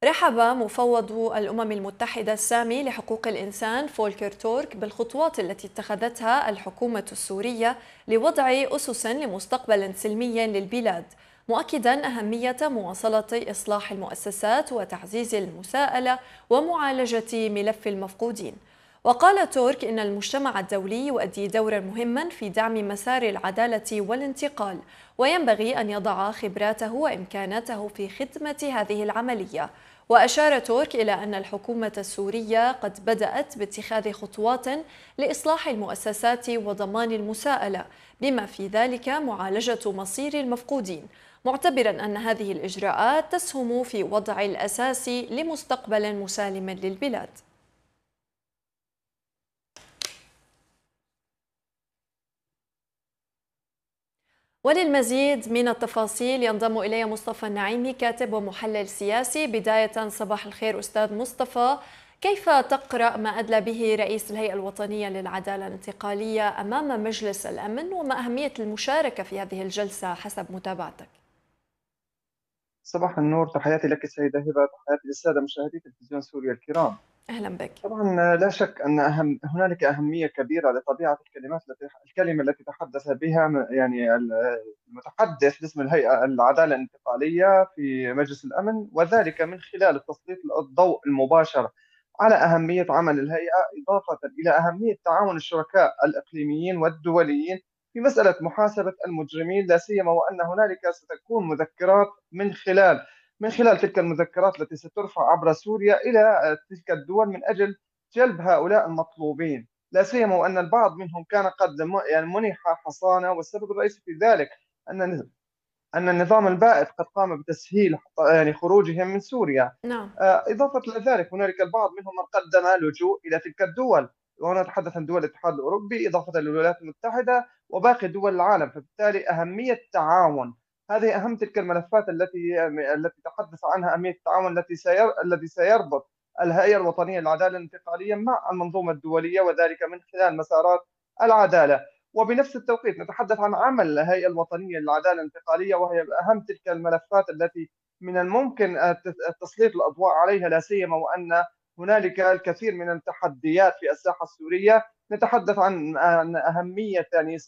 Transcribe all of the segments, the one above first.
رحب مفوض الأمم المتحدة السامي لحقوق الإنسان فولكر تورك بالخطوات التي اتخذتها الحكومة السورية لوضع أسس لمستقبل سلمي للبلاد، مؤكدا أهمية مواصلة إصلاح المؤسسات وتعزيز المساءلة ومعالجة ملف المفقودين. وقال تورك إن المجتمع الدولي يؤدي دورا مهما في دعم مسار العدالة والانتقال، وينبغي أن يضع خبراته وإمكاناته في خدمة هذه العملية. وأشار تورك إلى أن الحكومة السورية قد بدأت باتخاذ خطوات لإصلاح المؤسسات وضمان المساءلة، بما في ذلك معالجة مصير المفقودين، معتبرا أن هذه الإجراءات تسهم في وضع الأساس لمستقبل مسالم للبلاد. وللمزيد من التفاصيل ينضم إلي مصطفى النعيمي، كاتب ومحلل سياسي. بداية صباح الخير أستاذ مصطفى، كيف تقرأ ما أدلى به رئيس الهيئة الوطنية للعدالة الانتقالية أمام مجلس الأمن، وما أهمية المشاركة في هذه الجلسة حسب متابعتك؟ صباح النور، تحياتي لك سيدة هبة، تحياتي للسادة مشاهدي تلفزيون سوريا الكرام. أهلا بك. طبعا لا شك أن هنالك أهمية كبيرة لطبيعة الكلمة التي تحدث بها المتحدث باسم الهيئة العدالة الانتقالية في مجلس الأمن، وذلك من خلال تسليط الضوء المباشر على أهمية عمل الهيئة، إضافة إلى أهمية تعاون الشركاء الإقليميين والدوليين في مسألة محاسبة المجرمين، لا سيما وأن هنالك ستكون مذكرات من خلال تلك المذكرات التي سترفع عبر سوريا إلى تلك الدول من أجل جلب هؤلاء المطلوبين، لا سيما وأن البعض منهم كان قد منح حصانة، والسبب الرئيسي في ذلك أن النظام البائد قد قام بتسهيل خروجهم من سوريا. نعم. إضافة إلى ذلك هنالك البعض منهم من قدم لجوء إلى تلك الدول، وهنا نتحدث عن دول الاتحاد الأوروبي إضافة للولايات المتحدة وباقي دول العالم. فبالتالي أهمية التعاون، هذه أهم تلك الملفات التي تحدث عنها أهمية التعاون الذي سيربط الهيئة الوطنية للعدالة الانتقالية مع المنظومة الدولية، وذلك من خلال مسارات العدالة. وبنفس التوقيت نتحدث عن عمل الهيئة الوطنية للعدالة الانتقالية، وهي أهم تلك الملفات التي من الممكن تسليط الأضواء عليها، لا سيما وأن هنالك الكثير من التحديات في الساحة السورية. نتحدث عن أهمية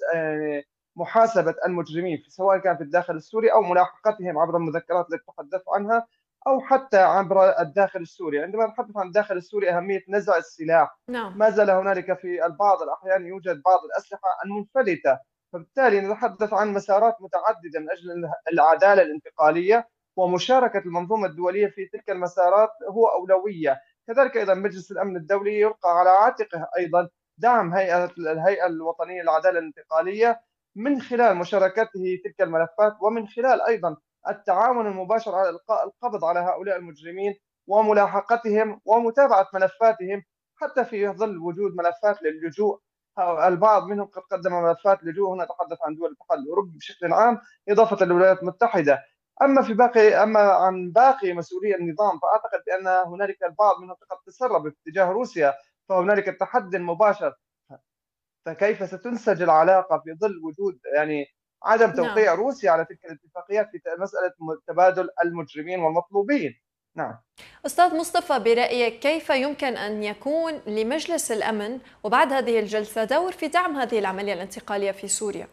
محاسبة المجرمين سواء كان في الداخل السوري أو ملاحقتهم عبر المذكرات التي تحدث عنها، أو حتى عبر الداخل السوري. عندما نتحدث عن الداخل السوري أهمية نزع السلاح، نعم. ما زال هنالك في البعض الأحيان يوجد بعض الأسلحة المنفلتة، فبالتالي نتحدث عن مسارات متعددة من أجل العدالة الانتقالية، ومشاركة المنظومة الدولية في تلك المسارات هو أولوية. كذلك أيضا مجلس الأمن الدولي يلقى على عاتقه أيضا دعم الهيئة الوطنية للعدالة الانتقالية من خلال مشاركته تلك الملفات، ومن خلال أيضا التعاون المباشر على إلقاء القبض على هؤلاء المجرمين وملاحقتهم ومتابعة ملفاتهم، حتى في ظل وجود ملفات للجوء. البعض منهم قد قدم ملفات لجوء، هنا نتحدث عن دول الاتحاد الأوروبي بشكل عام إضافة للولايات المتحدة. أما عن باقي مسؤولي النظام، فأعتقد بأن هنالك البعض منهم قد تسرب في اتجاه روسيا، فهنالك التحدي المباشر، فكيف ستنسج العلاقة في ظل وجود عدم نعم. توقيع روسيا على تلك الاتفاقيات في مسألة تبادل المجرمين والمطلوبين. نعم. أستاذ مصطفى، برأيك كيف يمكن أن يكون لمجلس الأمن وبعد هذه الجلسة دور في دعم هذه العملية الانتقالية في سوريا؟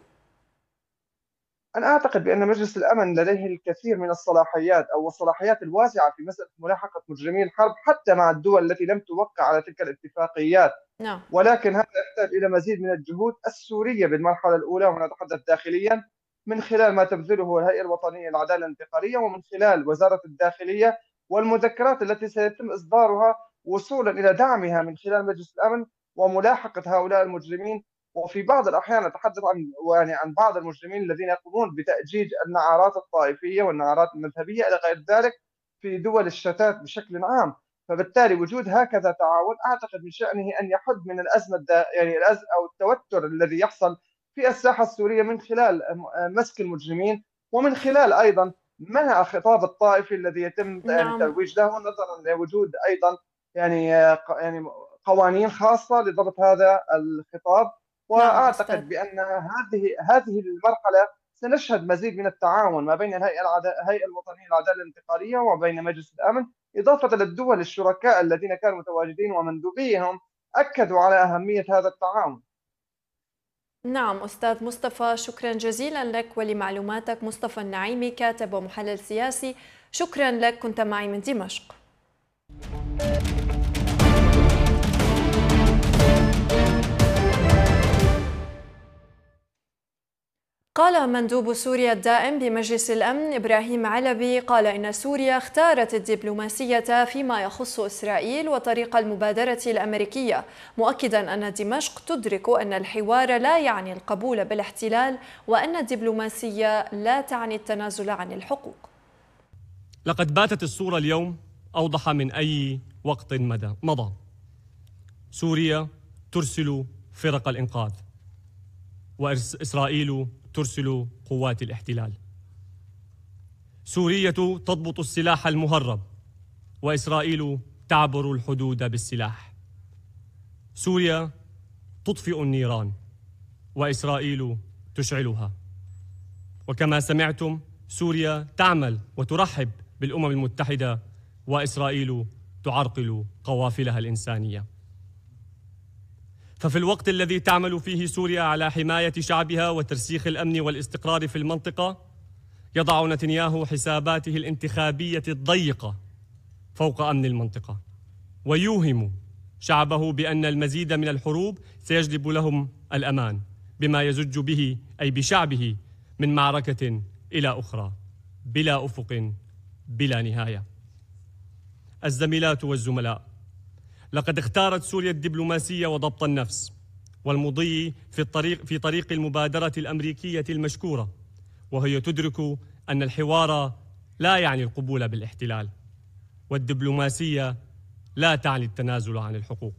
أنا أعتقد بأن مجلس الأمن لديه الكثير من الصلاحيات أو الصلاحيات الواسعة في مسألة ملاحقة مجرمي الحرب، حتى مع الدول التي لم توقع على تلك الاتفاقيات. نعم. ولكن هذا يحتاج إلى مزيد من الجهود السورية بالمرحلة الأولى، ونتحدث داخليا من خلال ما تبذله الهيئة الوطنية للعدالة الانتقالية، ومن خلال وزارة الداخلية والمذكرات التي سيتم إصدارها وصولا إلى دعمها من خلال مجلس الأمن وملاحقة هؤلاء المجرمين. وفي بعض الأحيان نتحدث عن بعض المجرمين الذين يقومون بتأجيج النعرات الطائفية والنعرات المذهبية إلى غير ذلك في دول الشتات بشكل عام. فبالتالي وجود هكذا تعاون أعتقد من شأنه أن يحد من الأزمة أو التوتر الذي يحصل في الساحة السورية من خلال مسك المجرمين، ومن خلال أيضا منع خطاب الطائفي الذي يتم نعم. الترويج له، نظرا لوجود أيضا يعني يعني قوانين خاصة لضبط هذا الخطاب. نعم أستاذ. وأعتقد بأن هذه المرحلة سنشهد مزيد من التعاون ما بين الهيئة الوطنية للعدالة الانتقالية وبين مجلس الأمن، إضافة للدول الشركاء الذين كانوا متواجدين ومندوبيهم أكدوا على أهمية هذا التعاون. نعم أستاذ مصطفى، شكرا جزيلا لك ولمعلوماتك. مصطفى النعيمي، كاتب ومحلل سياسي، شكرا لك، كنت معي من دمشق. قال مندوب سوريا الدائم بمجلس الأمن إبراهيم علبي، قال إن سوريا اختارت الدبلوماسية فيما يخص إسرائيل وطريق المبادرة الأمريكية، مؤكدا أن دمشق تدرك أن الحوار لا يعني القبول بالاحتلال، وأن الدبلوماسية لا تعني التنازل عن الحقوق. لقد باتت الصورة اليوم أوضح من أي وقت مضى. سوريا ترسل فرق الإنقاذ، وإسرائيل ترسل قوات الاحتلال. سوريا تضبط السلاح المهرب، وإسرائيل تعبر الحدود بالسلاح. سوريا تطفئ النيران، وإسرائيل تشعلها. وكما سمعتم، سوريا تعمل وترحب بالأمم المتحدة، وإسرائيل تعرقل قوافلها الإنسانية. ففي الوقت الذي تعمل فيه سوريا على حماية شعبها وترسيخ الأمن والاستقرار في المنطقة، يضع نتنياهو حساباته الانتخابية الضيقة فوق أمن المنطقة، ويوهم شعبه بأن المزيد من الحروب سيجلب لهم الأمان، بما يزج به أي بشعبه من معركة إلى أخرى بلا أفق بلا نهاية. الزميلات والزملاء، لقد اختارت سوريا الدبلوماسية وضبط النفس والمضي في طريق المبادرة الأمريكية المشكورة، وهي تدرك أن الحوار لا يعني القبول بالاحتلال، والدبلوماسية لا تعني التنازل عن الحقوق.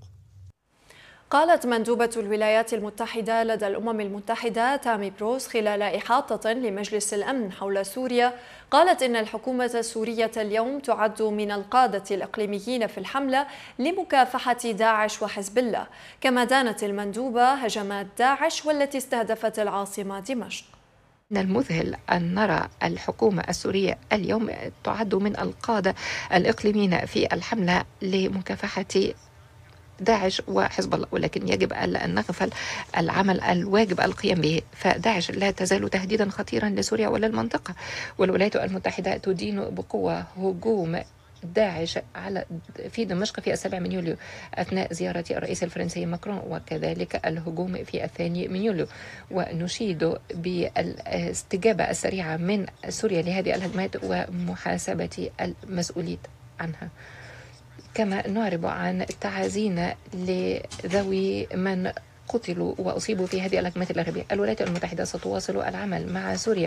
قالت مندوبة الولايات المتحدة لدى الأمم المتحدة تامي بروس خلال إحاطة لمجلس الأمن حول سوريا، قالت إن الحكومة السورية اليوم تعد من القادة الإقليميين في الحملة لمكافحة داعش وحزب الله، كما دانت المندوبة هجمات داعش والتي استهدفت العاصمة دمشق. من المذهل أن نرى الحكومة السورية اليوم تعد من القادة الإقليميين في الحملة لمكافحة داعش وحزب الله، ولكن يجب ألا نغفل العمل الواجب القيام به، فداعش لا تزال تهديدا خطيرا لسوريا وللمنطقة، والولايات المتحدة تدين بقوة هجوم داعش في دمشق في 7 من يوليو أثناء زيارة الرئيس الفرنسي ماكرون، وكذلك الهجوم في 2 من يوليو، ونشيد بالاستجابة السريعة من سوريا لهذه الهجمات ومحاسبة المسؤولين عنها. كما نعرب عن تعازينا لذوي من قتلوا وأصيبوا في هذه الهجمات الإرهابية. الولايات المتحدة ستواصل العمل مع سوريا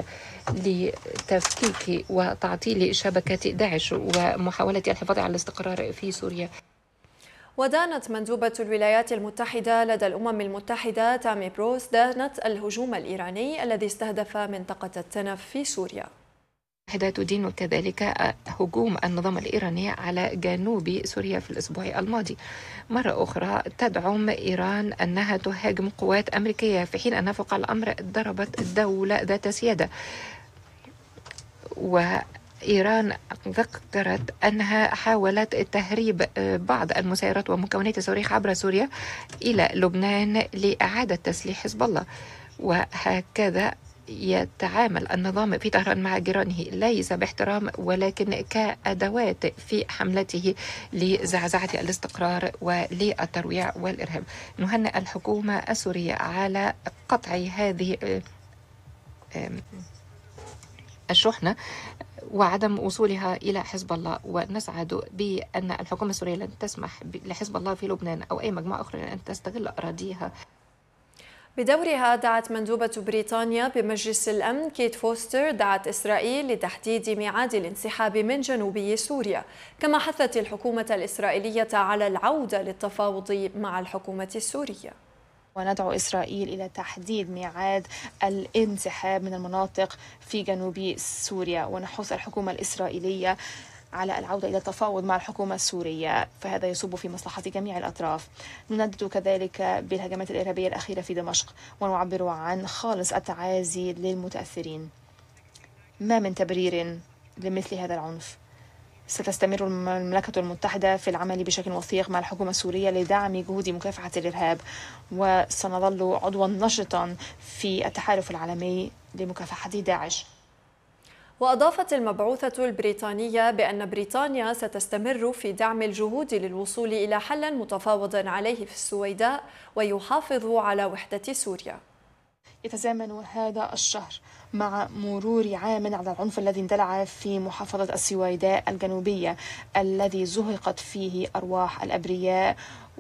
لتفكيك وتعطيل شبكة داعش ومحاولة الحفاظ على الاستقرار في سوريا. ودانت مندوبة الولايات المتحدة لدى الأمم المتحدة تامي بروس دانت الهجوم الإيراني الذي استهدف منطقة التنف في سوريا. تدين كذلك هجوم النظام الإيراني على جنوب سوريا في الأسبوع الماضي. مرة أخرى تدعم إيران أنها تهاجم قوات أمريكية، في حين أنها فوق الأمر ضربت دولة ذات سيادة. وإيران ذكرت أنها حاولت تهريب بعض المسيرات ومكونات الصواريخ عبر سوريا إلى لبنان لإعادة تسليح حزب الله. وهكذا يتعامل النظام في طهران مع جيرانه ليس باحترام ولكن كأدوات في حملته لزعزعة الاستقرار وللترويع والإرهاب. نهنئ الحكومة السورية على قطع هذه الشحنة وعدم وصولها إلى حزب الله، ونسعد بأن الحكومة السورية لن تسمح لحزب الله في لبنان أو أي مجموعة أخرى أن تستغل أراضيها. بدورها دعت مندوبة بريطانيا بمجلس الأمن كيت فوستر دعت إسرائيل لتحديد ميعاد الانسحاب من جنوبي سوريا، كما حثت الحكومة الإسرائيلية على العودة للتفاوض مع الحكومة السورية. وندعو إسرائيل إلى تحديد ميعاد الانسحاب من المناطق في جنوب سوريا، ونحث الحكومة الإسرائيلية على العودة إلى التفاوض مع الحكومة السورية، فهذا يصب في مصلحة جميع الأطراف. نندد كذلك بالهجمات الإرهابية الأخيرة في دمشق، ونعبر عن خالص التعازي للمتأثرين. ما من تبرير لمثل هذا العنف. ستستمر المملكة المتحدة في العمل بشكل وثيق مع الحكومة السورية لدعم جهود مكافحة الإرهاب، وسنظل عضوا نشطا في التحالف العالمي لمكافحة داعش. وأضافت المبعوثة البريطانية بأن بريطانيا ستستمر في دعم الجهود للوصول إلى حل متفاوض عليه في السويداء ويحافظ على وحدة سوريا. يتزامن هذا الشهر مع مرور عام على العنف الذي اندلع في محافظة السويداء الجنوبية، الذي زهقت فيه أرواح الأبرياء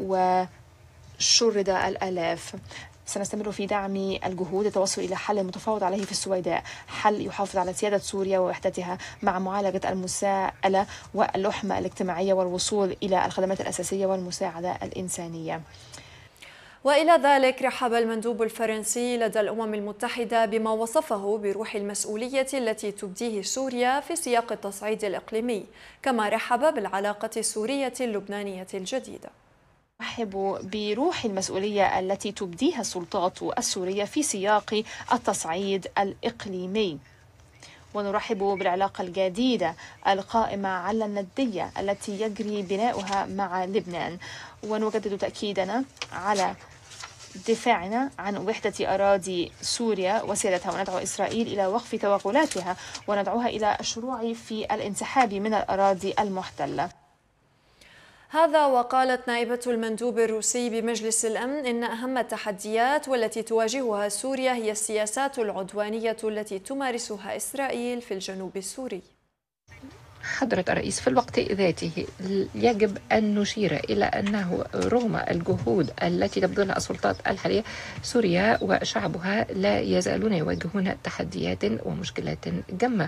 وشرد الآلاف. سنستمر في دعم الجهود للتوصل إلى حل متفاوض عليه في السويداء، حل يحافظ على سيادة سوريا ووحدتها مع معالجة المساءلة واللحمة الاجتماعية والوصول إلى الخدمات الأساسية والمساعدة الإنسانية. وإلى ذلك رحب المندوب الفرنسي لدى الأمم المتحدة بما وصفه بروح المسؤولية التي تبديه سوريا في سياق التصعيد الإقليمي، كما رحب بالعلاقة السورية اللبنانية الجديدة. نرحب بروح المسؤولية التي تبديها السلطات السورية في سياق التصعيد الإقليمي، ونرحب بالعلاقة الجديدة القائمة على الندية التي يجري بناؤها مع لبنان، ونجدد تأكيدنا على دفاعنا عن وحدة أراضي سوريا وسيادتها، وندعو إسرائيل إلى وقف توغلاتها وندعوها إلى الشروع في الانسحاب من الأراضي المحتلة. هذا وقالت نائبة المندوب الروسي بمجلس الأمن إن أهم التحديات والتي تواجهها سوريا هي السياسات العدوانية التي تمارسها إسرائيل في الجنوب السوري. حضرة الرئيس، في الوقت ذاته يجب أن نشير إلى أنه رغم الجهود التي تبذلها السلطات الحالية، سوريا وشعبها لا يزالون يواجهون تحديات ومشكلات جمة،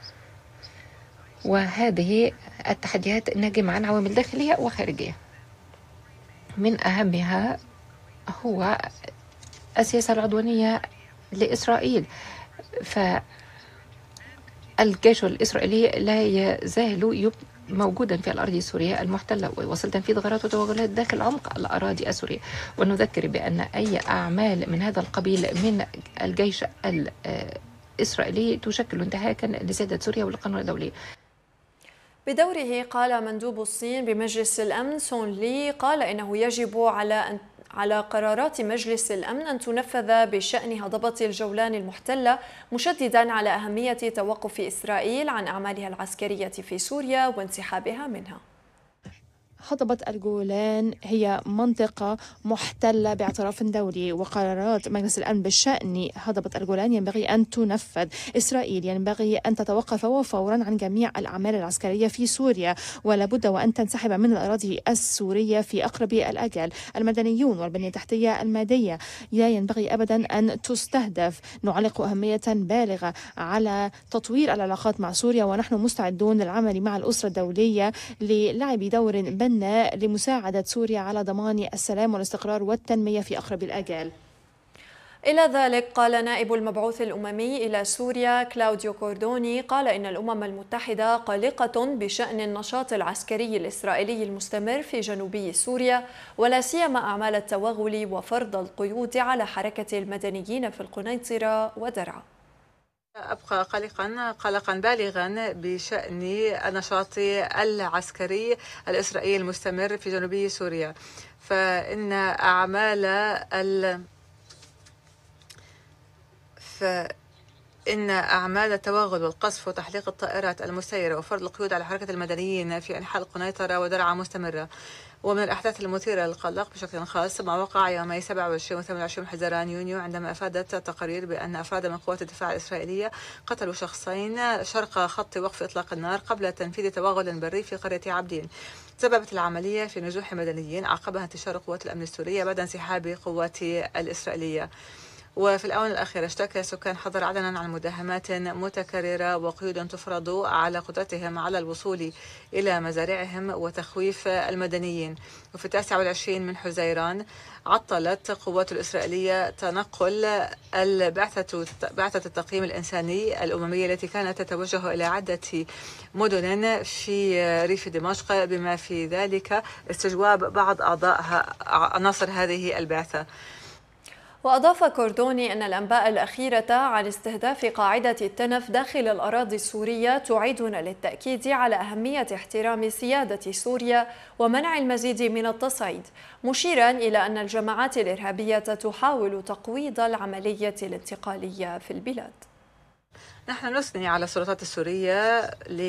وهذه التحديات ناجمة عن عوامل داخلية وخارجية. من أهمها هو السياسة العدوانية لإسرائيل، فالجيش الإسرائيلي لا يزال موجودا في الأراضي السورية المحتلة، ويواصل تنفيذ غارات وتوغلات داخل عمق الأراضي السورية. ونذكر بأن أي أعمال من هذا القبيل من الجيش الإسرائيلي تشكل انتهاكا لسيادة سوريا والقانون الدولي. بدوره قال مندوب الصين بمجلس الأمن سون لي قال إنه يجب على قرارات مجلس الأمن أن تنفذ بشأن هضبة الجولان المحتلة، مشددا على أهمية توقف إسرائيل عن أعمالها العسكرية في سوريا وانسحابها منها. هضبة الجولان هي منطقة محتلة باعتراف دولي، وقرارات مجلس الأمن بشأن هضبة الجولان ينبغي أن تنفذ. إسرائيل ينبغي أن تتوقف وفورا عن جميع الأعمال العسكرية في سوريا، ولا بد وأن تنسحب من الأراضي السورية في أقرب الأجل. المدنيون والبنية التحتية المادية لا ينبغي أبدا أن تستهدف. نعلق أهمية بالغة على تطوير العلاقات مع سوريا، ونحن مستعدون للعمل مع الأسرة الدولية للعب دور لمساعدة سوريا على ضمان السلام والاستقرار والتنمية في أقرب الآجال. إلى ذلك قال نائب المبعوث الأممي إلى سوريا كلاوديو كوردوني قال إن الأمم المتحدة قلقة بشأن النشاط العسكري الإسرائيلي المستمر في جنوبي سوريا، ولا سيما أعمال التوغل وفرض القيود على حركة المدنيين في القنيطرة ودرعا. أبقى قلقا بالغا بشأن النشاط العسكري الإسرائيلي المستمر في جنوبي سوريا، فإن أعمال التوغل والقصف وتحليق الطائرات المسيرة وفرض القيود على حركة المدنيين في أنحاء القنيطرة ودرعا مستمرة. ومن الأحداث المثيرة للقلق بشكل خاص ما وقع يومي 27 و 28 حزيران يونيو، عندما أفادت التقارير بأن أفراد من قوات الدفاع الإسرائيلية قتلوا شخصين شرق خط وقف إطلاق النار قبل تنفيذ توغل بري في قرية عبدين. سببت العملية في نزوح مدنيين عقبها انتشار قوات الأمن السورية بعد انسحاب قوات الإسرائيلية. وفي الآونة الأخيرة اشتكى سكان حضر عدنا عن مداهمات متكررة وقيود تفرض على قدرتهم على الوصول إلى مزارعهم وتخويف المدنيين. وفي 29 من حزيران عطلت القوات الإسرائيلية تنقل بعثة التقييم الإنساني الأممية التي كانت تتوجه إلى عدة مدن في ريف دمشق، بما في ذلك استجواب بعض عناصر هذه البعثة. وأضاف كوردوني أن الأنباء الأخيرة عن استهداف قاعدة التنف داخل الأراضي السورية تعيدنا للتأكيد على أهمية احترام سيادة سوريا ومنع المزيد من التصعيد، مشيرا إلى أن الجماعات الإرهابية تحاول تقويض العملية الانتقالية في البلاد. نحن نثني على السلطات السورية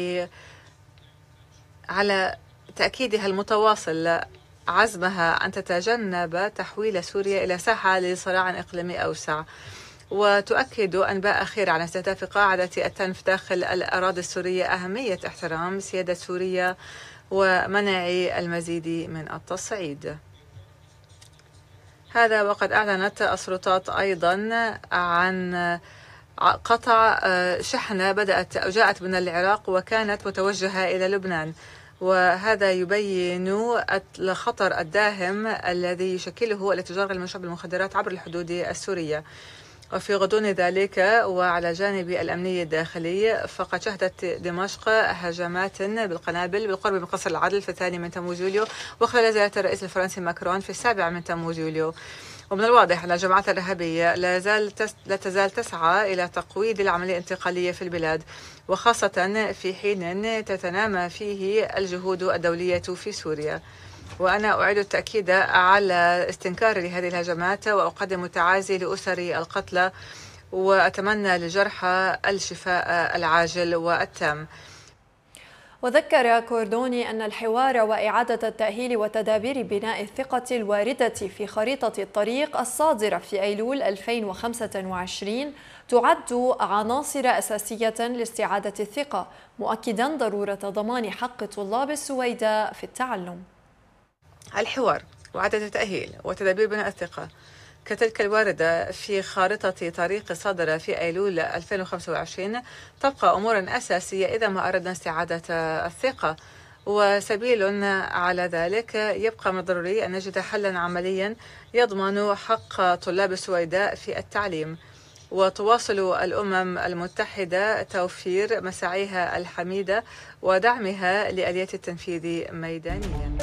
على تأكيدها المتواصل عزمها أن تتجنب تحويل سوريا إلى ساحة لصراع إقليمي أوسع، وتؤكد أنباء أخيرة عن استهداف قاعدة التنف داخل الأراضي السورية أهمية احترام سيادة سوريا ومنع المزيد من التصعيد. هذا وقد أعلنت السلطات أيضا عن قطع شحنة جاءت من العراق وكانت متوجهة إلى لبنان، وهذا يبين الخطر الداهم الذي يشكله الاتجار المشروع بالمخدرات عبر الحدود السورية. وفي غضون ذلك وعلى جانب الأمني الداخلي، فقد شهدت دمشق هجمات بالقنابل بالقرب من قصر العدل في 2 من تموز يوليو، وخلال زيارة الرئيس الفرنسي ماكرون في 7 من تموز يوليو. ومن الواضح أن الجماعات الإرهابية لا تزال تسعى إلى تقويض العملية الانتقالية في البلاد، وخاصة في حين تتنامى فيه الجهود الدولية في سوريا. وأنا أعيد التأكيد على استنكار لهذه الهجمات، وأقدم تعازي لأسر القتلى، وأتمنى للجرحى الشفاء العاجل والتام. وذكر كوردوني أن الحوار وإعادة التأهيل وتدابير بناء الثقة الواردة في خريطة الطريق الصادرة في أيلول 2025 تعد عناصر أساسية لاستعادة الثقة، مؤكدا ضرورة ضمان حق طلاب السويداء في التعلم. الحوار وإعادة التأهيل وتدابير بناء الثقة كتلك الواردة في خارطة طريق الصادرة في أيلول 2025 تبقى أمورا أساسية إذا ما أردنا استعادة الثقة، وسبيل على ذلك يبقى من الضروري أن نجد حلا عمليا يضمن حق طلاب السويداء في التعليم. وتواصل الأمم المتحدة توفير مساعيها الحميدة ودعمها لآليات التنفيذ ميدانيا.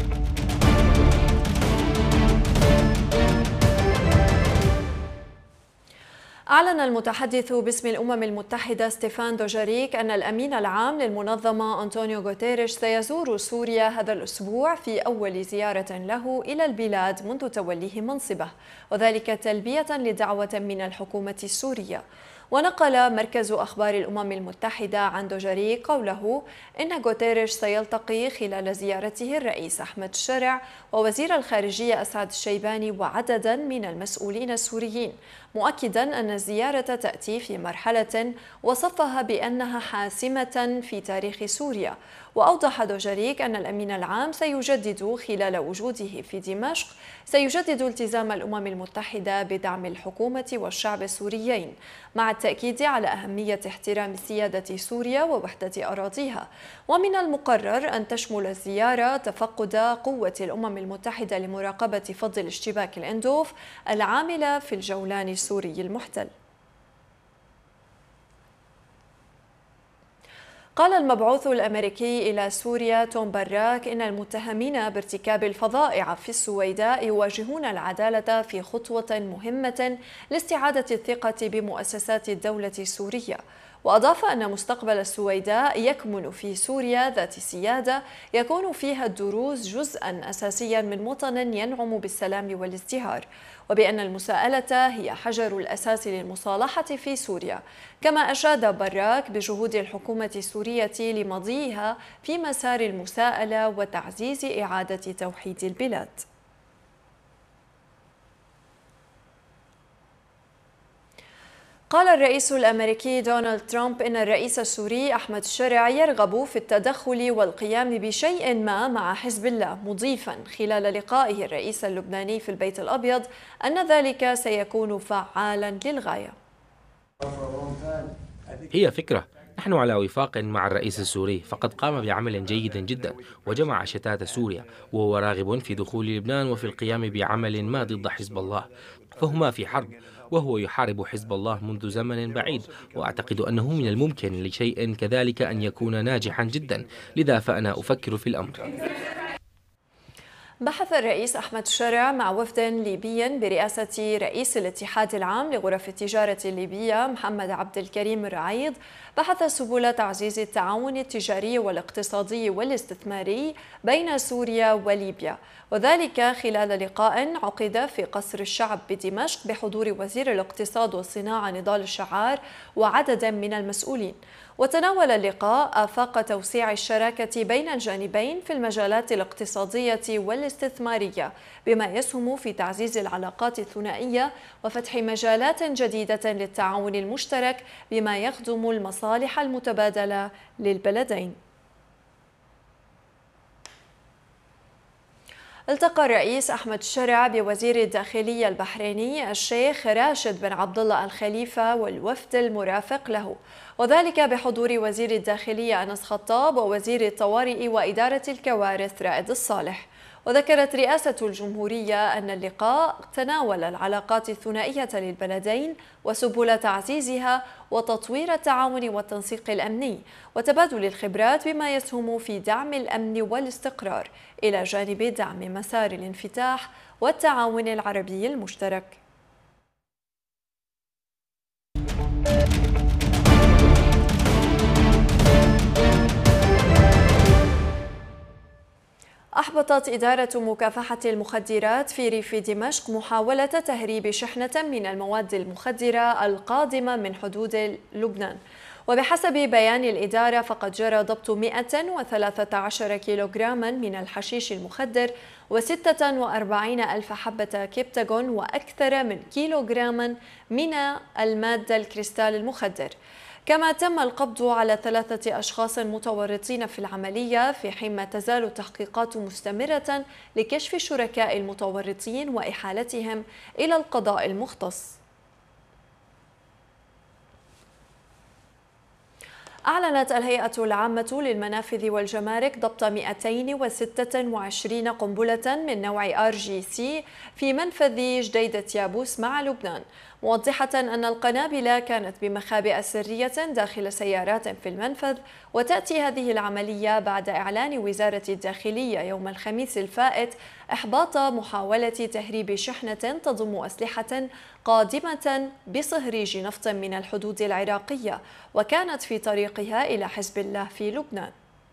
أعلن المتحدث باسم الأمم المتحدة ستيفان دوجاريك أن الأمين العام للمنظمة أنطونيو غوتيريش سيزور سوريا هذا الأسبوع في أول زيارة له إلى البلاد منذ توليه منصبه، وذلك تلبية لدعوة من الحكومة السورية. ونقل مركز أخبار الأمم المتحدة عن دوجاريك قوله إن غوتيريش سيلتقي خلال زيارته الرئيس أحمد شرع ووزير الخارجية أسعد الشيباني وعددا من المسؤولين السوريين، مؤكدا أن الزيارة تأتي في مرحلة وصفها بأنها حاسمة في تاريخ سوريا. وأوضح دوجاريك أن الأمين العام سيجدد خلال وجوده في دمشق التزام الأمم المتحدة بدعم الحكومة والشعب السوريين، مع التأكيد على أهمية احترام سيادة سوريا ووحدة أراضيها. ومن المقرر أن تشمل الزيارة تفقد قوة الأمم المتحدة لمراقبة فض الاشتباك الإندوف العاملة في الجولان السوري المحتل. قال المبعوث الأمريكي إلى سوريا توم باراك إن المتهمين بارتكاب الفظائع في السويداء يواجهون العدالة في خطوة مهمة لاستعادة الثقة بمؤسسات الدولة السورية. وأضاف أن مستقبل السويداء يكمن في سوريا ذات سيادة يكون فيها الدروز جزءا أساسيا من وطن ينعم بالسلام والازدهار، وبأن المساءلة هي حجر الأساس للمصالحة في سوريا. كما أشاد باراك بجهود الحكومة السورية لمضيها في مسار المساءلة وتعزيز إعادة توحيد البلاد. قال الرئيس الأمريكي دونالد ترامب إن الرئيس السوري أحمد الشرع يرغب في التدخل والقيام بشيء ما مع حزب الله، مضيفا خلال لقائه الرئيس اللبناني في البيت الأبيض أن ذلك سيكون فعالا للغاية. هي فكرة، نحن على وفاق مع الرئيس السوري، فقد قام بعمل جيد جدا وجمع شتات سوريا، وهو راغب في دخول لبنان وفي القيام بعمل ما ضد حزب الله، فهما في حرب وهو يحارب حزب الله منذ زمن بعيد، وأعتقد أنه من الممكن لشيء كذلك أن يكون ناجحا جدا، لذا فأنا أفكر في الأمر. بحث الرئيس أحمد الشرع مع وفد ليبي برئاسة رئيس الاتحاد العام لغرف التجارة الليبية محمد عبد الكريم الرعيض، بحث سبل تعزيز التعاون التجاري والاقتصادي والاستثماري بين سوريا وليبيا، وذلك خلال لقاء عقد في قصر الشعب بدمشق بحضور وزير الاقتصاد والصناعة نضال الشعار وعدد من المسؤولين. وتناول اللقاء آفاق توسيع الشراكة بين الجانبين في المجالات الاقتصادية والاستثمارية، بما يسهم في تعزيز العلاقات الثنائية وفتح مجالات جديدة للتعاون المشترك بما يخدم المصالح المتبادلة للبلدين. التقى الرئيس أحمد الشرع بوزير الداخلية البحريني الشيخ راشد بن عبد الله الخليفة والوفد المرافق له، وذلك بحضور وزير الداخلية أنس خطاب ووزير الطوارئ وإدارة الكوارث رائد الصالح. وذكرت رئاسة الجمهورية أن اللقاء تناول العلاقات الثنائية للبلدين وسبل تعزيزها وتطوير التعاون والتنسيق الأمني وتبادل الخبرات بما يسهم في دعم الأمن والاستقرار، إلى جانب دعم مسار الانفتاح والتعاون العربي المشترك. أحبطت إدارة مكافحة المخدرات في ريف دمشق محاولة تهريب شحنة من المواد المخدرة القادمة من حدود لبنان. وبحسب بيان الإدارة فقد جرى ضبط 113 كيلوغراما من الحشيش المخدر و46 ألف حبة كبتاغون وأكثر من كيلوغراما من المادة الكريستال المخدر. كما تم القبض على 3 أشخاص متورطين في العملية، في حين ما تزال التحقيقات مستمرة لكشف شركاء المتورطين وإحالتهم إلى القضاء المختص. أعلنت الهيئة العامة للمنافذ والجمارك ضبط 226 قنبلة من نوع RGC في منفذ جديدة يابوس مع لبنان، موضحة أن القنابل كانت بمخابئ سرية داخل سيارات في المنفذ. وتأتي هذه العملية بعد إعلان وزارة الداخلية يوم الخميس الفائت إحباط محاولة تهريب شحنة تضم أسلحة قادمة بصهريج نفط من الحدود العراقية، وكانت في طريقها إلى حزب الله في لبنان.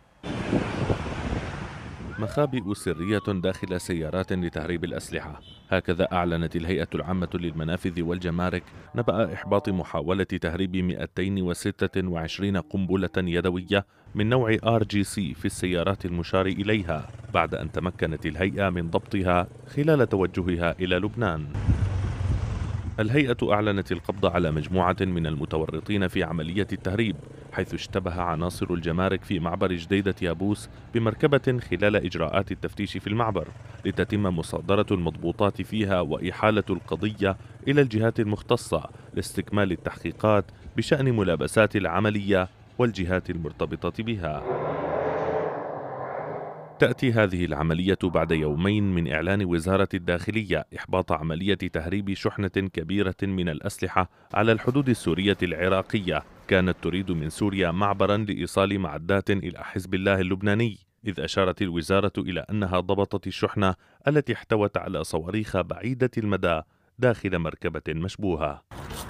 مخابئ سرية داخل سيارات لتهريب الأسلحة، هكذا أعلنت الهيئة العامة للمنافذ والجمارك نبأ إحباط محاولة تهريب 226 قنبلة يدوية من نوع RGC في السيارات المشار إليها، بعد أن تمكنت الهيئة من ضبطها خلال توجهها إلى لبنان. الهيئة أعلنت القبض على مجموعة من المتورطين في عملية التهريب، حيث اشتبه عناصر الجمارك في معبر جديدة يابوس بمركبة خلال إجراءات التفتيش في المعبر، لتتم مصادرة المضبوطات فيها وإحالة القضية إلى الجهات المختصة لاستكمال التحقيقات بشأن ملابسات العملية والجهات المرتبطة بها. تأتي هذه العملية بعد يومين من إعلان وزارة الداخلية إحباط عملية تهريب شحنة كبيرة من الأسلحة على الحدود السورية العراقية، كانت تريد من سوريا معبرا لإيصال معدات إلى حزب الله اللبناني، إذ أشارت الوزارة إلى أنها ضبطت الشحنة التي احتوت على صواريخ بعيدة المدى داخل مركبة مشبوهة.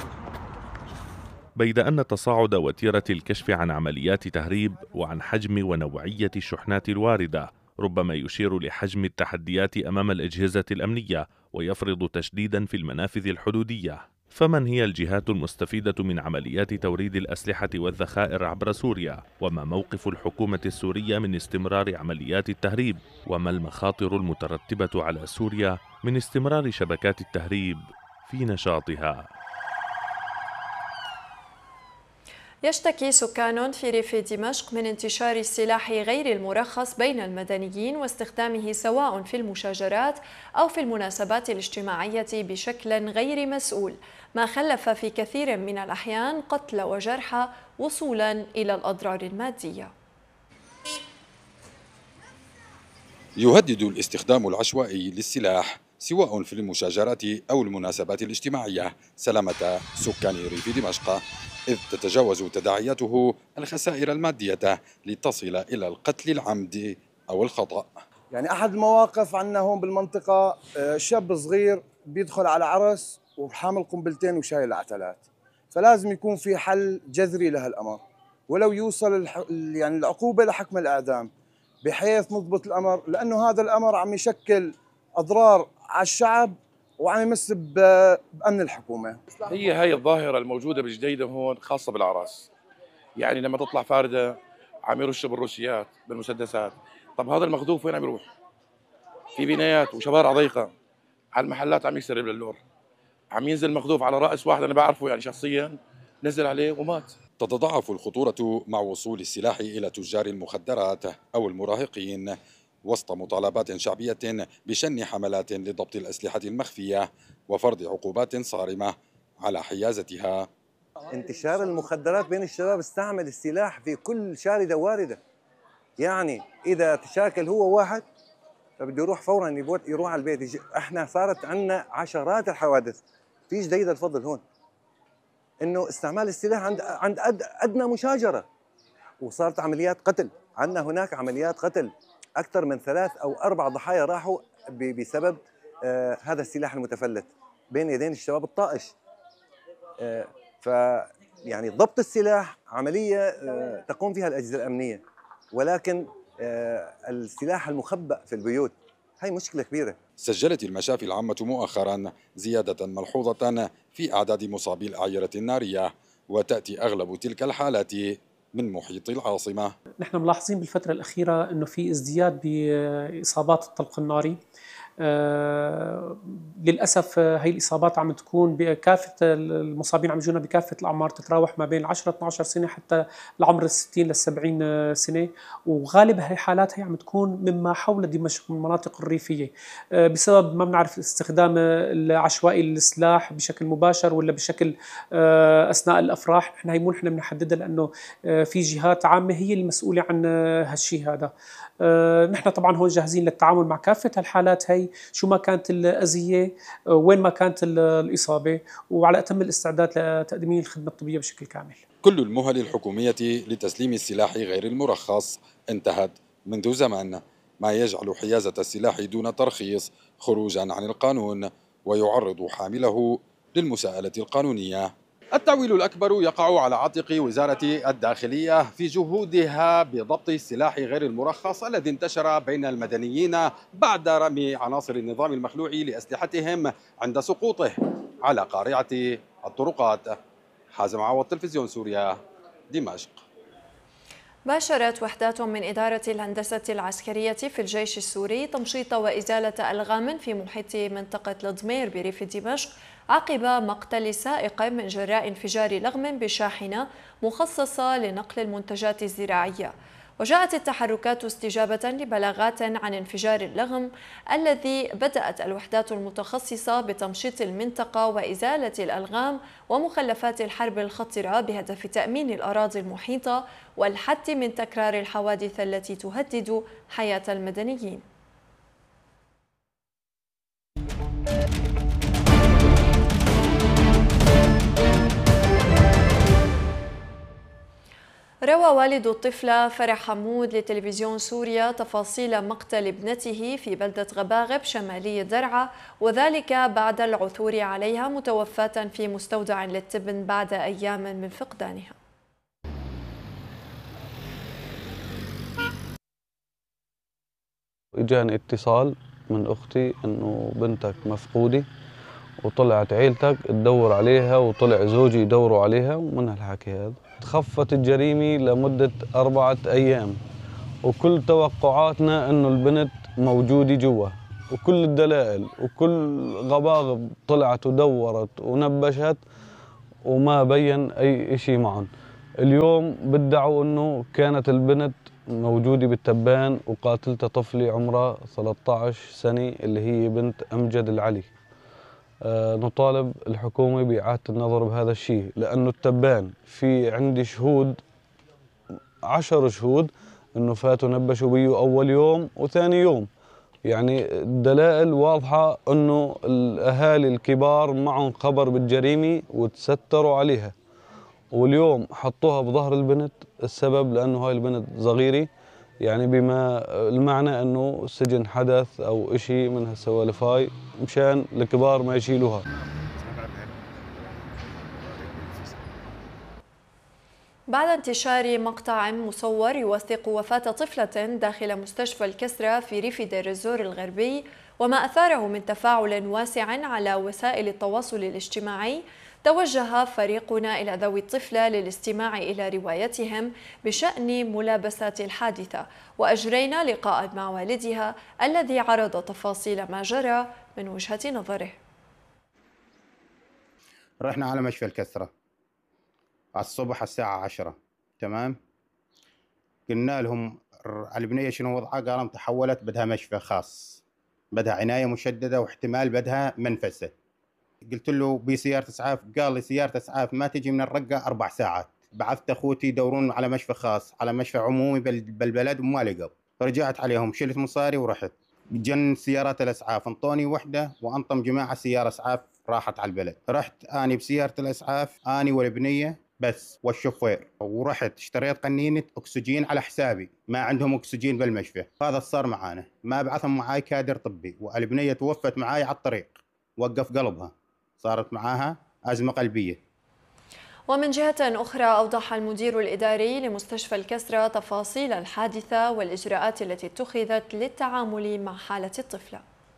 بيد أن تصاعد وتيرة الكشف عن عمليات تهريب وعن حجم ونوعية الشحنات الواردة ربما يشير لحجم التحديات أمام الأجهزة الأمنية ويفرض تشديدا في المنافذ الحدودية. فمن هي الجهات المستفيدة من عمليات توريد الأسلحة والذخائر عبر سوريا؟ وما موقف الحكومة السورية من استمرار عمليات التهريب؟ وما المخاطر المترتبة على سوريا من استمرار شبكات التهريب في نشاطها؟ يشتكي سكان في ريف دمشق من انتشار السلاح غير المرخص بين المدنيين واستخدامه سواء في المشاجرات أو في المناسبات الاجتماعية بشكل غير مسؤول، ما خلف في كثير من الأحيان قتل وجرحى وصولا إلى الأضرار المادية. يهدد الاستخدام العشوائي للسلاح سواء في المشاجرات أو المناسبات الاجتماعية سلامة سكان ريف دمشق، إذ تتجاوز تداعياته الخسائر المادية لتصل إلى القتل العمد أو الخطأ. يعني أحد المواقف عندنا هون بالمنطقة شاب صغير بيدخل على عرس وحامل قنبلتين وشايل عتلات، فلازم يكون في حل جذري لهالأمر، ولو يوصل يعني العقوبة لحكم الإعدام بحيث نضبط الأمر، لأنه هذا الأمر عم يشكل أضرار على الشعب وعم يمس بأمن الحكومة. هي الظاهرة الموجودة بالجديدة هون خاصة بالأعراس، يعني لما تطلع فاردة عم يرشوا بالروسيات بالمسدسات. طب هذا المخذوف وين عم يروح؟ في بنايات وشوارع ضيقة، على المحلات عم يسرب للور، عم ينزل مخذوف على رأس واحد أنا بعرفه يعني شخصيا، نزل عليه ومات. تتضاعف الخطورة مع وصول السلاح إلى تجار المخدرات أو المراهقين وسط مطالبات شعبية بشن حملات لضبط الأسلحة المخفية وفرض عقوبات صارمة على حيازتها. انتشار المخدرات بين الشباب استعمل السلاح في كل شاردة واردة، يعني إذا تشاكل هو واحد فبده يروح فورا يروح على البيت. احنا صارت عندنا عشرات الحوادث في جديد الفضل هون انه استعمال السلاح عند ادنى مشاجره، وصارت عمليات قتل. عندنا هناك عمليات قتل اكثر من 3 أو 4 ضحايا راحوا بسبب هذا السلاح المتفلت بين يدين الشباب الطائش. ف يعني ضبط السلاح عمليه تقوم فيها الاجهزه الامنيه، ولكن السلاح المخبأ في البيوت هي مشكلة كبيرة. سجلت المشافي العامة مؤخرا زيادة ملحوظة في أعداد مصابي الأعيرة النارية، وتأتي أغلب تلك الحالات من محيط العاصمة. نحن ملاحظين بالفترة الأخيرة أنه في ازدياد بإصابات الطلق الناري. للأسف هي الإصابات عم تكون بكافة المصابين، عم يجونا بكافة الأعمار، تتراوح ما بين 10-12 سنة حتى العمر 60-70 سنة، وغالب هي حالات هي عم تكون مما حول دمشق من المناطق الريفية بسبب ما بنعرف استخدام العشوائي للسلاح بشكل مباشر ولا بشكل أثناء الأفراح. نحن هي مو نحن بنحددها لأنه في جهات عامة هي المسؤولة عن هالشيء هذا. نحن طبعا هون جاهزين للتعامل مع كافة الحالات هي، شو ما كانت الأذية، وين ما كانت الإصابة، وعلى أتم الاستعداد لتقديم الخدمة الطبية بشكل كامل. كل المهل الحكومية لتسليم السلاح غير المرخص انتهت منذ زمن، ما يجعل حيازة السلاح دون ترخيص خروجا عن القانون ويعرض حامله للمساءلة القانونية. التعويل الأكبر يقع على عاتق وزارة الداخلية في جهودها بضبط السلاح غير المرخص الذي انتشر بين المدنيين بعد رمي عناصر النظام المخلوع لأسلحتهم عند سقوطه على قارعة الطرقات. حازم عوض، تلفزيون سوريا، دمشق. باشرت وحدات من إدارة الهندسة العسكرية في الجيش السوري تمشيط وإزالة ألغام في محيط منطقة الضمير بريف دمشق عقب مقتل سائق من جراء انفجار لغم بشاحنة مخصصة لنقل المنتجات الزراعية. وجاءت التحركات استجابة لبلاغات عن انفجار اللغم الذي بدأت الوحدات المتخصصة بتمشيط المنطقة وإزالة الألغام ومخلفات الحرب الخطرة بهدف تأمين الأراضي المحيطة والحد من تكرار الحوادث التي تهدد حياة المدنيين. روى والد الطفلة فرح حمود لتلفزيون سوريا تفاصيل مقتل ابنته في بلدة غباغب شمالي درعا، وذلك بعد العثور عليها متوفاة في مستودع للتبن بعد أيام من فقدانها. اجاني اتصال من اختي انه بنتك مفقوده، وطلعت عيلتك تدور عليها وطلع زوجي يدوروا عليها، ومن هالحكي هذا تخفت الجريمة لمدة 4 أيام، وكل توقعاتنا انه البنت موجودة جوا، وكل الدلائل وكل غباغب طلعت ودورت ونبشت وما بين اي شيء معهم. اليوم بدعوا أنه كانت البنت موجودة بالتبان وقاتلتها طفلة عمرها 13 سنة اللي هي بنت أمجد العلي. نطالب الحكومة بإعادة النظر بهذا الشيء، لأنه التبان في عندي شهود 10 شهود أنه فاتوا نبشوا بيه أول يوم وثاني يوم. يعني الدلائل واضحة أنه الأهالي الكبار معهم خبر بالجريمة وتستروا عليها، واليوم حطوها بظهر البنت. السبب لأنه هاي البنت صغيرة، يعني بما المعنى أنه سجن حدث أو إشي من هالسوالف هاي مشان الكبار ما يشيلوها. بعد انتشار مقطع مصور يوثق وفاة طفلة داخل مستشفى الكسرى في ريف دير الزور الغربي وما أثاره من تفاعل واسع على وسائل التواصل الاجتماعي، توجه فريقنا إلى ذوي الطفلة للاستماع إلى روايتهم بشأن ملابسات الحادثة، وأجرينا لقاء مع والدها الذي عرض تفاصيل ما جرى من وجهة نظره. رحنا على مشفى الكسرى على الصبح الساعة 10، تمام. قلنا لهم البنية شنو وضعها؟ قالوا تحولت بدها مشفى خاص، بدها عناية مشددة واحتمال بدها منفسة. قلت له بسيارة إسعاف، قال لي سيارة إسعاف ما تجي من الرقة 4 ساعات. بعثت أخوتي يدورون على مشفى خاص، على مشفى عمومي بالبلد وما لقوا. رجعت عليهم، شلت مصاري ورحت. جن سيارات الإسعاف انطوني وحدة وانطم جماعة سيارة إسعاف راحت على البلد. رحت أني بسيارة الإسعاف أني والبنية بس والشوفير، ورحت اشتريت قنينة أكسجين على حسابي، ما عندهم أكسجين بالمشفى. هذا صار معانا، ما بعثهم معاي كادر طبي، والبنية توفت معاي على الطريق، وقف قلبها، صارت معاها أزمة قلبية. ومن جهة أخرى أوضح المدير الإداري لمستشفى الكسرى تفاصيل الحادثة والإجراءات التي اتخذت للتعامل مع حالة الطفلة.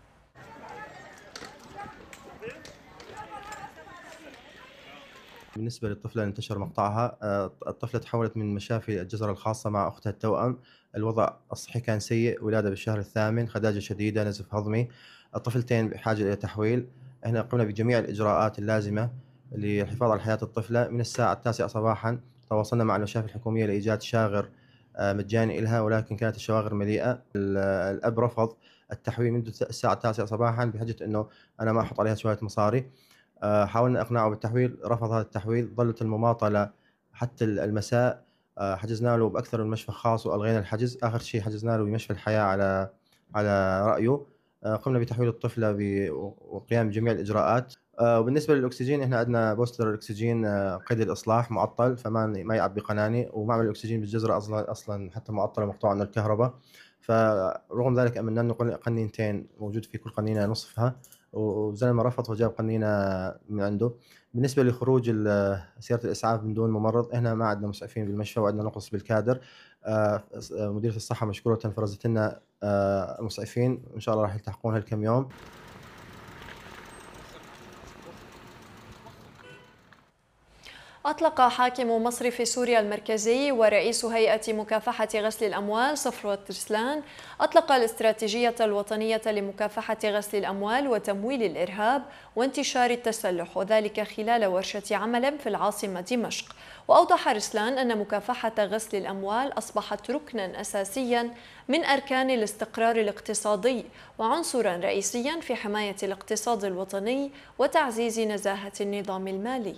بالنسبة للطفلة اللي انتشر مقطعها، الطفلة تحولت من مشافي الجزر الخاصة مع أختها التوأم. الوضع الصحي كان سيء، ولادة بالشهر الثامن، خداجة شديدة، نزف هضمي. الطفلتين بحاجة إلى تحويل. احنا قمنا بجميع الإجراءات اللازمة للحفاظ على حياة الطفلة. من الساعة 9 صباحا تواصلنا مع المشافي الحكومية لإيجاد شاغر مجاني لها، ولكن كانت الشواغر مليئة. الأب رفض التحويل منذ الساعة 9 صباحا بحجة أنه أنا ما أحط عليها شوية مصاري. حاولنا إقناعه بالتحويل، رفض هذا التحويل. ظلت المماطلة حتى المساء. حجزنا له بأكثر من مشفى خاص وألغينا الحجز. آخر شيء حجزنا له بمشفى الحياة على رأيه. قمنا بتحويل الطفلة وقيام بجميع الإجراءات. وبالنسبة للأكسجين، إحنا عندنا بوستر الأكسجين قيد الإصلاح معطل، فما يعبي قناني، ومعمل الأكسجين بالجزرة أصلا حتى معطلة مقطوعة عن الكهرباء. فرغم ذلك أمنا أنه قنينتين موجود في كل قنينة نصفها، وزلمة رفض وجاب قنينة من عنده. بالنسبة لخروج سيارة الإسعاف من دون ممرض، إحنا ما عندنا مسعفين بالمشفى وعندنا نقص بالكادر. مديرية الصحة مشكورة فرزت لنا مسعفين، إن شاء الله راح يلتحقون هالكم يوم. أطلق حاكم مصرف سوريا المركزي ورئيس هيئة مكافحة غسل الأموال صفوت رسلان أطلق الاستراتيجية الوطنية لمكافحة غسل الأموال وتمويل الإرهاب وانتشار التسلح، وذلك خلال ورشة عمل في العاصمة دمشق. وأوضح رسلان أن مكافحة غسل الأموال أصبحت ركنا أساسيا من أركان الاستقرار الاقتصادي وعنصرا رئيسيا في حماية الاقتصاد الوطني وتعزيز نزاهة النظام المالي.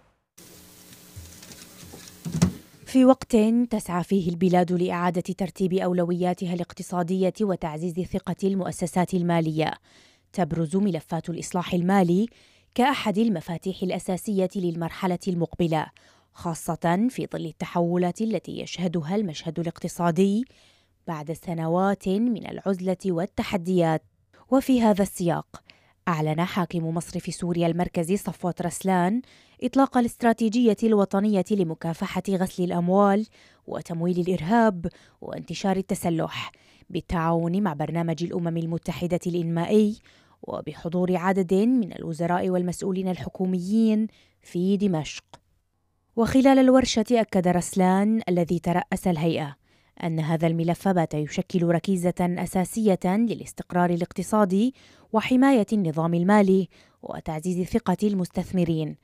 في وقت تسعى فيه البلاد لإعادة ترتيب أولوياتها الاقتصادية وتعزيز ثقة المؤسسات المالية، تبرز ملفات الإصلاح المالي كأحد المفاتيح الأساسية للمرحلة المقبلة، خاصة في ظل التحولات التي يشهدها المشهد الاقتصادي بعد سنوات من العزلة والتحديات. وفي هذا السياق أعلن حاكم مصرف سوريا المركزي صفوت رسلان إطلاق الاستراتيجية الوطنية لمكافحة غسل الأموال وتمويل الإرهاب وانتشار التسلح بالتعاون مع برنامج الأمم المتحدة الإنمائي وبحضور عدد من الوزراء والمسؤولين الحكوميين في دمشق. وخلال الورشة أكد رسلان الذي ترأس الهيئة أن هذا الملف بات يشكل ركيزة أساسية للاستقرار الاقتصادي وحماية النظام المالي وتعزيز ثقة المستثمرين،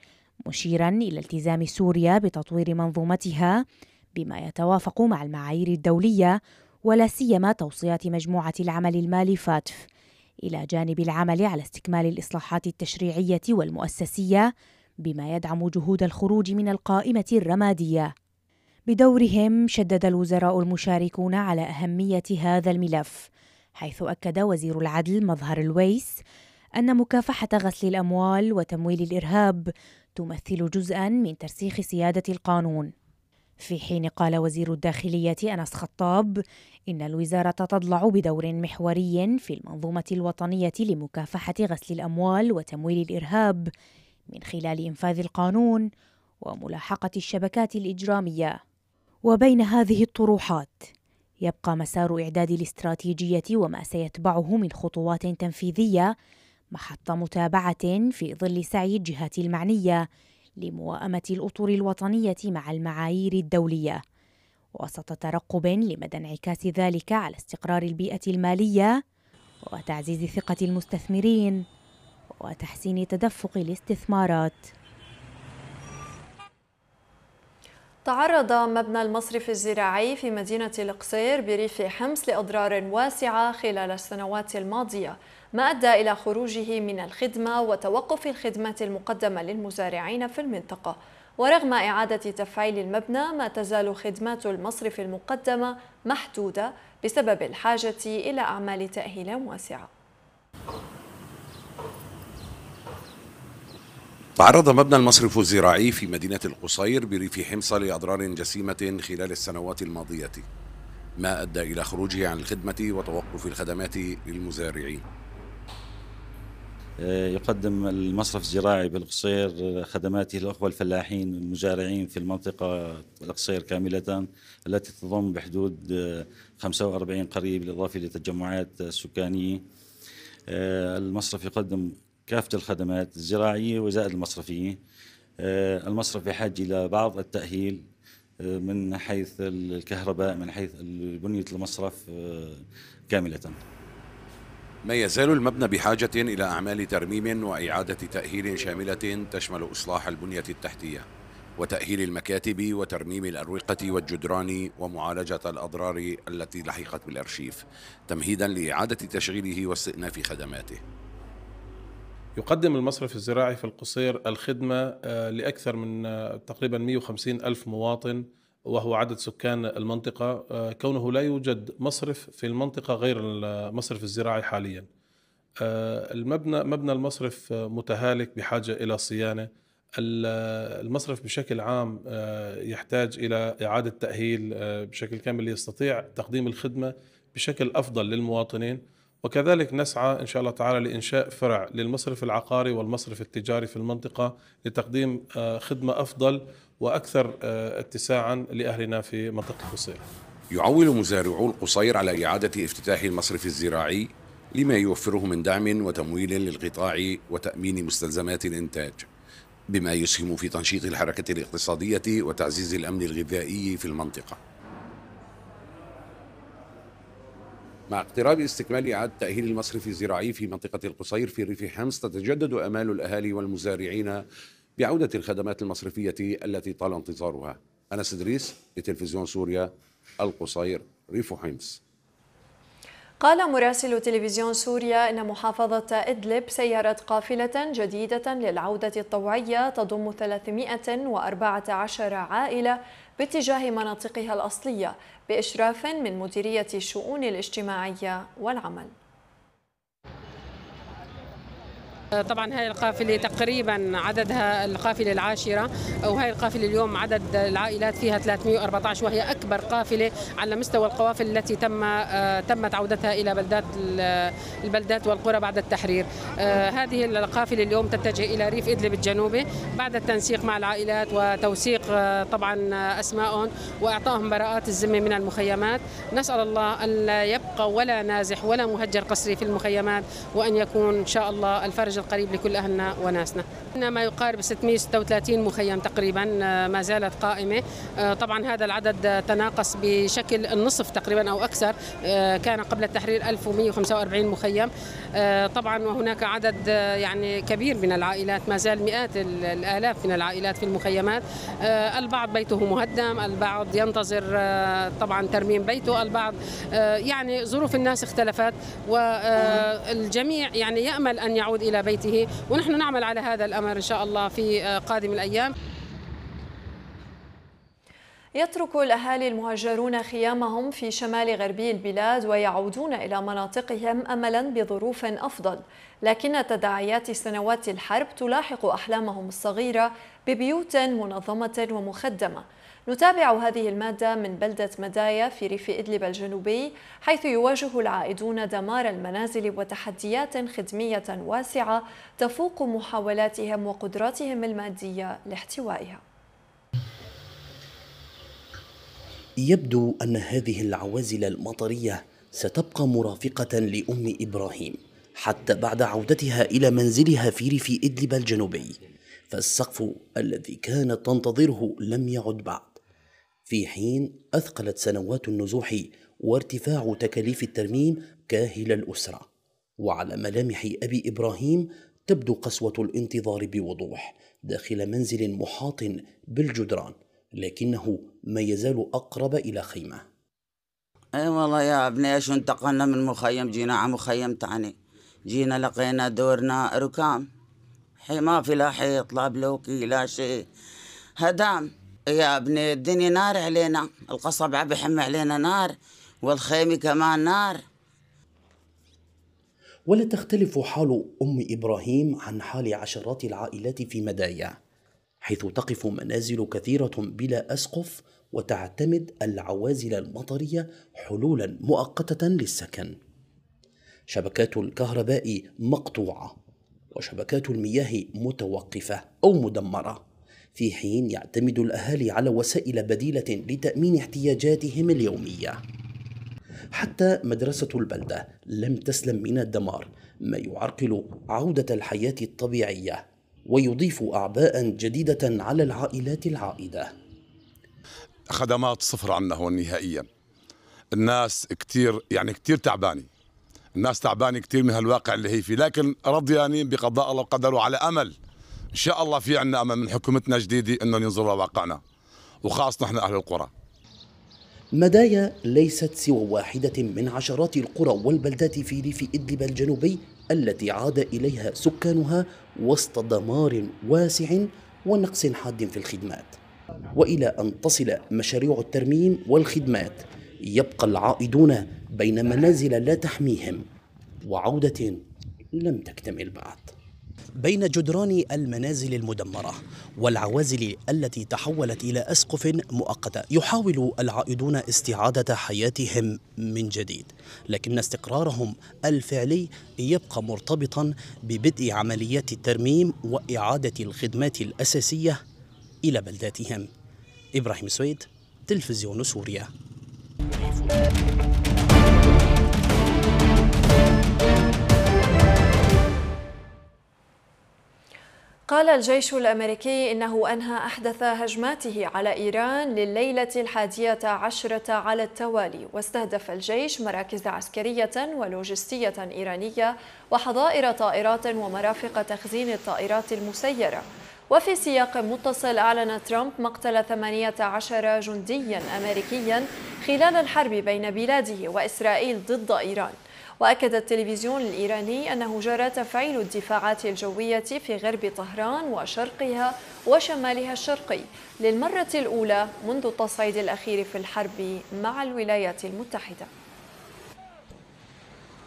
مشيرا إلى التزام سوريا بتطوير منظومتها بما يتوافق مع المعايير الدولية ولا سيما توصيات مجموعة العمل المالي فاتف، إلى جانب العمل على استكمال الإصلاحات التشريعية والمؤسسية بما يدعم جهود الخروج من القائمة الرمادية. بدورهم شدد الوزراء المشاركون على أهمية هذا الملف، حيث أكد وزير العدل مظهر الويس أن مكافحة غسل الأموال وتمويل الإرهاب تمثل جزءاً من ترسيخ سيادة القانون، في حين قال وزير الداخلية أنس خطاب إن الوزارة تضلع بدور محوري في المنظومة الوطنية لمكافحة غسل الأموال وتمويل الإرهاب من خلال إنفاذ القانون وملاحقة الشبكات الإجرامية. وبين هذه الطروحات يبقى مسار إعداد الاستراتيجية وما سيتبعه من خطوات تنفيذية محط متابعة في ظل سعي الجهات المعنية لموائمة الأطر الوطنية مع المعايير الدولية، وسط ترقب لمدى انعكاس ذلك على استقرار البيئة المالية وتعزيز ثقة المستثمرين وتحسين تدفق الاستثمارات. تعرض مبنى المصرف الزراعي في مدينة القصير بريف حمص لأضرار واسعة خلال السنوات الماضية، ما أدى إلى خروجه من الخدمة وتوقف الخدمات المقدمة للمزارعين في المنطقة. ورغم إعادة تفعيل المبنى ما تزال خدمات المصرف المقدمة محدودة بسبب الحاجة إلى أعمال تأهيل واسعة. تعرض مبنى المصرف الزراعي في مدينة القصير بريف حمص لأضرار جسيمة خلال السنوات الماضية، ما أدى إلى خروجه عن الخدمة وتوقف الخدمات للمزارعين. يقدم المصرف الزراعي بالقصير خدماته للأخوة الفلاحين والمزارعين في المنطقة القصير كاملة، التي تضم بحدود 45 قرية بالإضافة لتجمعات سكانية. المصرف يقدم كافة الخدمات الزراعية وزائد المصرفية. المصرف بحاجة إلى بعض التأهيل من حيث الكهرباء، من حيث بنية المصرف كاملة. ما يزال المبنى بحاجة إلى أعمال ترميم وإعادة تأهيل شاملة تشمل إصلاح البنية التحتية وتأهيل المكاتب وترميم الأروقة والجدران ومعالجة الأضرار التي لحقت بالأرشيف، تمهيدا لإعادة تشغيله واستئناف خدماته. يقدم المصرف الزراعي في القصير الخدمة لأكثر من تقريبا 150 ألف مواطن، وهو عدد سكان المنطقة، كونه لا يوجد مصرف في المنطقة غير المصرف الزراعي حاليا. مبنى المصرف متهالك بحاجة إلى صيانة. المصرف بشكل عام يحتاج إلى إعادة تأهيل بشكل كامل ليستطيع تقديم الخدمة بشكل أفضل للمواطنين، وكذلك نسعى إن شاء الله تعالى لإنشاء فرع للمصرف العقاري والمصرف التجاري في المنطقة لتقديم خدمة أفضل وأكثر اتساعا لأهلنا في منطقة القصير. يعول مزارعو القصير على إعادة افتتاح المصرف الزراعي لما يوفره من دعم وتمويل للقطاع وتأمين مستلزمات الإنتاج، بما يسهم في تنشيط الحركة الاقتصادية وتعزيز الأمن الغذائي في المنطقة. مع اقتراب استكمال إعادة تأهيل المصرف الزراعي في منطقة القصير في ريف حمص، تتجدد آمال الأهالي والمزارعين بعودة الخدمات المصرفية التي طال انتظارها. أنس إدريس لتلفزيون سوريا، القصير، ريف حمص. قال مراسل تلفزيون سوريا إن محافظة إدلب سيرت قافلة جديدة للعودة الطوعية تضم 314 عائلة باتجاه مناطقها الأصلية بإشراف من مديرية الشؤون الاجتماعية والعمل. طبعا هاي القافلة تقريبا عددها القافلة العاشرة، وهي القافلة اليوم عدد العائلات فيها 314، وهي أكبر قافلة على مستوى القوافل التي تمت عودتها إلى البلدات والقرى بعد التحرير. هذه القافلة اليوم تتجه إلى ريف إدلب الجنوبي بعد التنسيق مع العائلات وتوثيق طبعا أسمائهم وإعطائهم براءات الذمة من المخيمات. نسأل الله أن لا يبقى ولا نازح ولا مهجر قسري في المخيمات، وأن يكون إن شاء الله الفرج القريب لكل أهلنا وناسنا. ما يقارب 636 مخيم تقريبا ما زالت قائمة. طبعا هذا العدد تناقص بشكل النصف تقريبا أو أكثر، كان قبل التحرير 1145 مخيم. طبعا وهناك عدد يعني كبير من العائلات، ما زال مئات الآلاف من العائلات في المخيمات. البعض بيته مهدم، البعض ينتظر طبعا ترميم بيته، البعض يعني ظروف الناس اختلفت، والجميع يعني يأمل أن يعود إلى بيته، ونحن نعمل على هذا الأمر إن شاء الله في قادم الأيام. يترك الأهالي المهجرون خيامهم في شمال غربي البلاد ويعودون إلى مناطقهم أملا بظروف أفضل، لكن تداعيات سنوات الحرب تلاحق أحلامهم الصغيرة ببيوت منظمة ومخدمة. نتابع هذه المادة من بلدة مدايا في ريف إدلب الجنوبي، حيث يواجه العائدون دمار المنازل وتحديات خدمية واسعة تفوق محاولاتهم وقدراتهم المادية لاحتوائها. يبدو أن هذه العوازل المطرية ستبقى مرافقة لأم إبراهيم حتى بعد عودتها إلى منزلها في ريف إدلب الجنوبي، فالسقف الذي كانت تنتظره لم يعد بعد، في حين أثقلت سنوات النزوح وارتفاع تكاليف الترميم كاهل الأسرة. وعلى ملامح أبي إبراهيم تبدو قسوة الانتظار بوضوح داخل منزل محاط بالجدران، لكنه ما يزال أقرب إلى خيمة. اي والله يا ابني، ايش انتقلنا من مخيم جينا على مخيم تاني، جينا لقينا دورنا ركام، ما في لا حيط لا بلوكي لا شيء، هدام يا ابني. الدنيا نار علينا، القصب عم يحم علينا نار، والخيمة كمان نار. ولا تختلف حال أم إبراهيم عن حال عشرات العائلات في مدايا، حيث تقف منازل كثيرة بلا أسقف وتعتمد العوازل المطرية حلولا مؤقتة للسكن. شبكات الكهرباء مقطوعة وشبكات المياه متوقفة أو مدمرة، في حين يعتمد الأهالي على وسائل بديلة لتأمين احتياجاتهم اليومية. حتى مدرسة البلدة لم تسلم من الدمار، ما يعرقل عودة الحياة الطبيعية ويضيف أعباء جديدة على العائلات العائدة. خدمات صفر عنا هون نهائيا. الناس كتير تعبانة، الناس تعبانة كتير من هالواقع اللي هي فيه، لكن رضيانين بقضاء الله وقدره، على أمل إن شاء الله في عنا أمل من حكومتنا جديدة إنه ينظر لواقعنا، وخاصة نحن أهل القرى. مدايا ليست سوى واحدة من عشرات القرى والبلدات في ريف إدلب الجنوبي التي عاد إليها سكانها وسط دمار واسع ونقص حاد في الخدمات. وإلى أن تصل مشاريع الترميم والخدمات، يبقى العائدون بين منازل لا تحميهم وعودة لم تكتمل بعد. بين جدران المنازل المدمرة والعوازل التي تحولت إلى أسقف مؤقتة، يحاول العائدون استعادة حياتهم من جديد، لكن استقرارهم الفعلي يبقى مرتبطا ببدء عمليات الترميم وإعادة الخدمات الأساسية إلى بلداتهم. إبراهيم سويد، تلفزيون سوريا. قال الجيش الأمريكي إنه أنهى أحدث هجماته على إيران لليلة 11 على التوالي، واستهدف الجيش مراكز عسكرية ولوجستية إيرانية وحظائر طائرات ومرافق تخزين الطائرات المسيرة. وفي سياق متصل أعلن ترامب مقتل 18 جنديا أمريكيا خلال الحرب بين بلاده وإسرائيل ضد إيران. وأكد التلفزيون الإيراني أنه جرى تفعيل الدفاعات الجوية في غرب طهران وشرقها وشمالها الشرقي للمرة الأولى منذ التصعيد الأخير في الحرب مع الولايات المتحدة.